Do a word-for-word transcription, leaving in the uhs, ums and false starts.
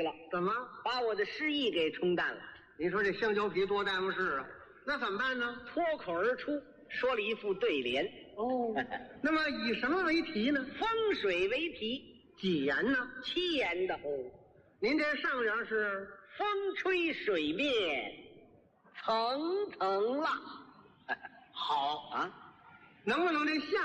了。 怎么把我的诗意给冲淡了？ 你说这香蕉皮多耽误事啊？那怎么办呢？ 脱口而出说了一副对联。 哦，那么以什么为题呢？ 风水为题， 几言呢？ 七言的。哦， 您这上联是风吹水面层层浪。 好啊， 能不能这下